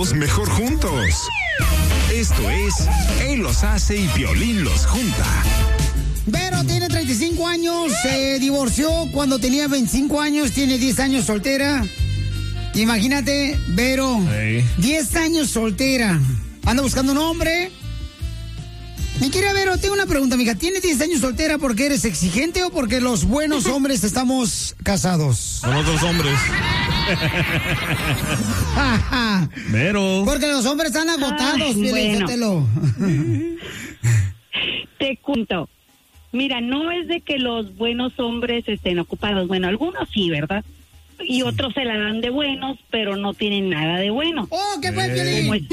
todos mejor juntos. Esto es Él los hace y Piolín los junta. Vero tiene 35 años, se divorció cuando tenía 25 años, tiene 10 años soltera. Imagínate, Vero, 10 años soltera. Anda buscando un hombre. Mi querida Vero, tengo una pregunta, mija. ¿Tienes 10 años soltera porque eres exigente o porque los buenos hombres estamos casados? Con otros hombres. Vero. Porque los hombres están agotados, bueno. Te cuento. Mira, no es de que los buenos hombres estén ocupados. Bueno, algunos sí, ¿verdad? Y otros se la dan de buenos, pero no tienen nada de bueno. ¡Oh, qué buen Piolín!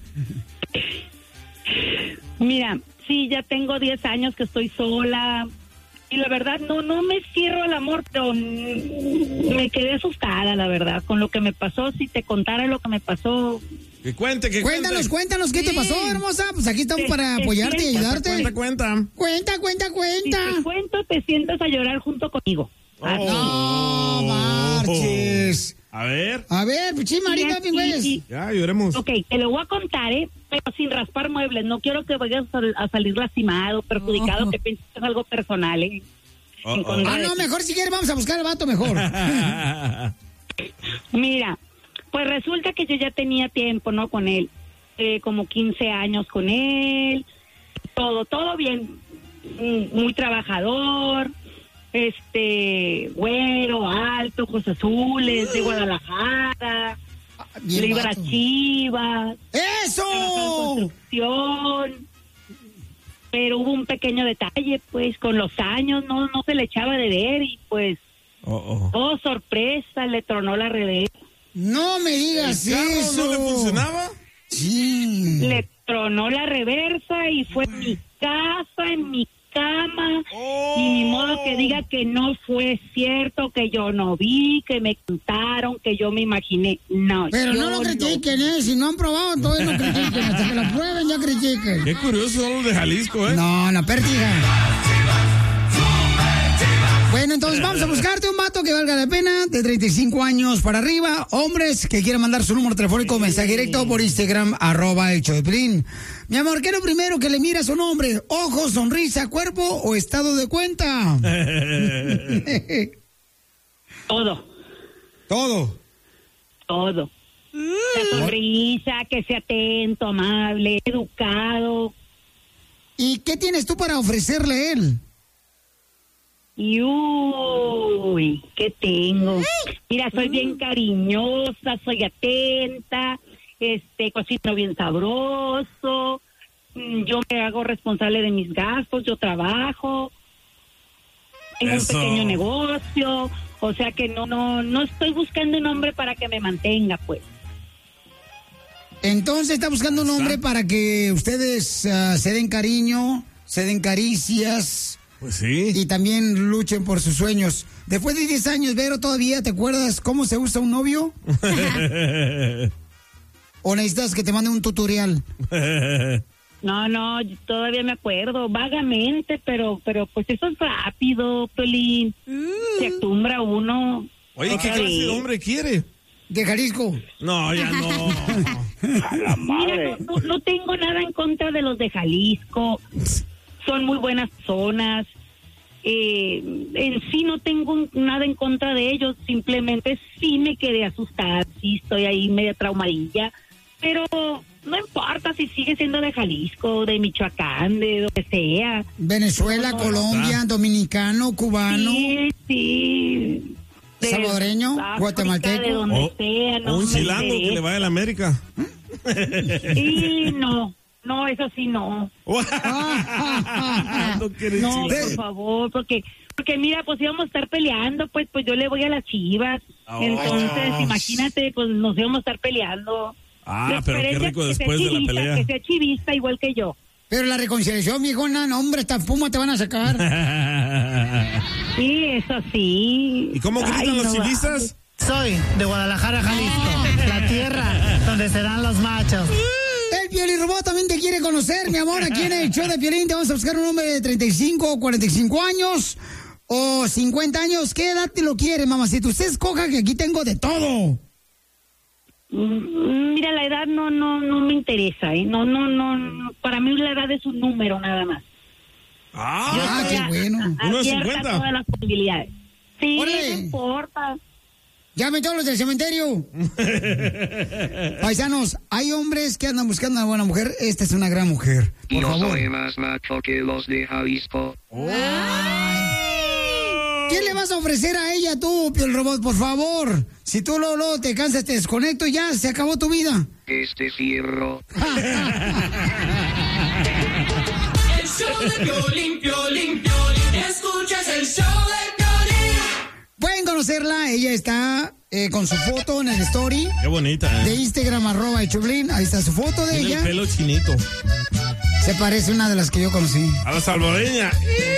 Mira, sí, ya tengo 10 años que estoy sola. Y la verdad, no me cierro al amor, pero me quedé asustada, la verdad, con lo que me pasó. Si te contara lo que me pasó... Cuéntanos, ¿qué te pasó, hermosa? Pues aquí estamos para apoyarte y ayudarte. Cuenta. Si te cuento, te sientas a llorar junto conmigo. No marches. A ver, Marita, pingües. Ya, lloremos. Ok, te lo voy a contar, pero sin raspar muebles. No quiero que vayas a salir lastimado, perjudicado, que pienses que es algo personal, No, mejor si quieres vamos a buscar al vato mejor. Mira, pues resulta que yo ya tenía tiempo, ¿no? Con él, como 15 años con él, todo bien, muy trabajador, güero, alto, ojos azules, de Guadalajara, le iba a las Chivas. ¡Eso! Construcción. Pero hubo un pequeño detalle, pues, con los años no se le echaba de ver y pues, oh sorpresa, le tronó la reversa. No me digas eso. ¿No le funcionaba? Sí. Le tronó la reversa y fue en mi casa, en mi cama, y ni modo que diga que no fue cierto, que yo no vi, que me contaron, que yo me imaginé. No, pero no lo critiquen, si no han probado, entonces no critiquen, hasta que lo prueben ya critiquen. Qué curioso son los de Jalisco, No, pértiga. Bueno, entonces vamos a buscarte un vato que valga la pena, de 35 años para arriba, hombres que quieran mandar su número telefónico, mensaje directo por Instagram, @elshowdepiolín. Mi amor, ¿qué es lo primero que le miras a un hombre? ¿Ojos, sonrisa, cuerpo o estado de cuenta? Todo. La sonrisa, que sea atento, amable, educado. ¿Y qué tienes tú para ofrecerle a él? Y uy, ¿qué tengo? Mira, soy bien cariñosa, soy atenta, cocino bien sabroso, yo me hago responsable de mis gastos, yo trabajo, tengo un pequeño negocio, o sea que no estoy buscando un hombre para que me mantenga, pues. Entonces está buscando un hombre para que ustedes se den cariño, se den caricias. Pues sí. Y también luchen por sus sueños. Después de 10 años, Vero, ¿todavía te acuerdas cómo se usa un novio? ¿O necesitas que te mande un tutorial? No, yo todavía me acuerdo, vagamente, pero pues eso es rápido, Piolín. Se acostumbra uno. Oye, ¿qué clase de hombre quiere? De Jalisco. No, ya no. A la madre. Mira, no tengo nada en contra de los de Jalisco. Son muy buenas zonas. En sí no tengo nada en contra de ellos. Simplemente sí me quedé asustada. Sí estoy ahí media traumadilla. Pero no importa si sigue siendo de Jalisco, de Michoacán, de donde sea. Venezuela, Colombia, dominicano, cubano. Sí. Salvadoreño, guatemalteco. De donde sea, no un chilango que le vaya a la América. Y no, eso sí no. No, por favor, porque mira, pues íbamos a estar peleando, pues yo le voy a las Chivas. Entonces, imagínate, pues nos íbamos a estar peleando. Pero qué rico después de la pelea. Que sea chivista igual que yo. Pero la reconciliación, viejona, no, hombre, esta puma te van a sacar. Sí, eso sí. ¿Y cómo gritan los chivistas? Soy de Guadalajara, Jalisco, la tierra donde serán los machos. El Piolín Robot también te quiere conocer, mi amor. Aquí en el show de Piolín te vamos a buscar un hombre de 35 o 45 años o 50 años. ¿Qué edad te lo quiere, mamacita? Usted escoja que aquí tengo de todo. Mira, la edad no me interesa, ¿eh? No, para mí la edad es un número nada más. Qué bueno. Abierta a todas las posibilidades. Sí, ¡Órale! no importa. Llamen todos los del cementerio. Paisanos, hay hombres que andan buscando una buena mujer. Esta es una gran mujer. Por favor. Soy más macho que los de Jalisco. ¿Qué le vas a ofrecer a ella tú, Piel Robot, por favor? Si tú luego te cansas, te desconecto y ya, se acabó tu vida. Este fierro. El show de Piolín, Piolín, Piolín. Escuchas el show de Piolín. Pueden conocerla, ella está con su foto en el story. Qué bonita, de Instagram, @Choplin. Ahí está su foto de tiene ella. el pelo chinito. Se parece a una de las que yo conocí. A la salvadoreña.